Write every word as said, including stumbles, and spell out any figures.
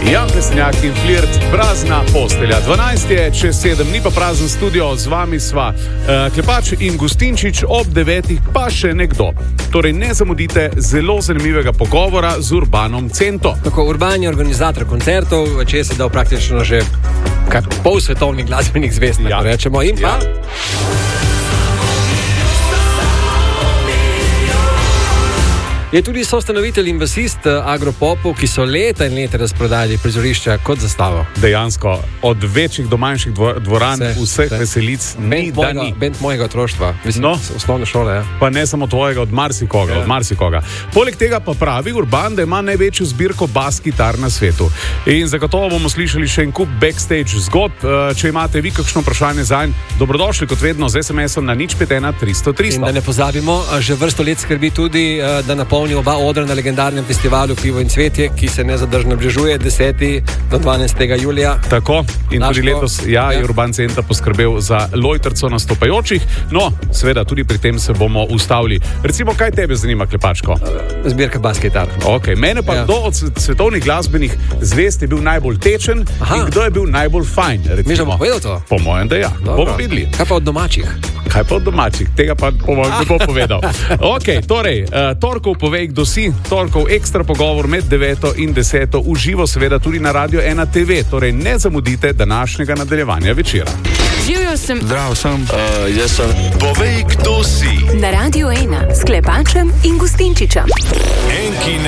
Jan Plestenjak in Flirt, prazna postelja. dvanajst je čez sedem, ni pa prazen studio, z vami sva uh, Klepač in Gustinčič, ob devetih pa še nekdo. Torej ne zamudite zelo zanimivega pogovora z Urbanom Cento. Tako, Urban je organizator koncertov, če se dal praktično že kar pol svetovnih glasbenih zvezd, ja. Rečemo, in pa... Ja. Je tudi soustanovitelj in basist Agropopov, ki so leta in leta razprodajali prizorišča kot zastavo. Dejansko, od večjih do manjših dvoran, Vse, vseh vse. veselic, ni Band da mojega, ni. band mojega otroštva, mislim, No. osnovne šole. Ja. Pa ne samo tvojega, od marsikoga, Ja. od marsikoga. Poleg tega pa pravi Urban, da ima največjo zbirko bas-kitar na svetu. In zagotovo bomo slišali še en kup backstage zgodb. Eh, Če imate vi kakšno vprašanje zanj, dobrodošli kot vedno z es em esom na nič pet ena tristo In tristo. da ne pozabimo, že vrsto let skrbi tudi, eh, da napolni oba odra na legendarnem festivalu Pivo in cvetje, ki se nezadržno bližuje desetega do dvanajstega julija. Tako, in Naško. tudi letos ja, je Ja. Urban Center poskrbel za lojtrco nastopajočih. No, seveda, tudi pri tem se bomo ustavili. Recimo, kaj tebe zanima, Klepačko? Zbirka bas-kitar. Okay, mene pa Ja. kdo od svetovnih glasbenih zvezd je bil najbolj tečen Aha. in kdo je bil najbolj fajn? Mi že Recimo. bomo povedali to? Po mojem, da ja. Dobro. Bomo videli. Kaj pa od domačih? Kaj pa od domačih? Tega pa po mojem ne bo povedal. Ok, torej, uh, torkov povej, kdo si. Torkov ekstra pogovor med deveto in deseto, uživo seveda tudi na Radio ena te ve. Torej ne zamudite današnjega nadaljevanja večera. Živjo sem Zdrav sem, uh, jaz sem. Povej, kdo si. na Radiu ena s Klepačem in Gustinčičem. Enkine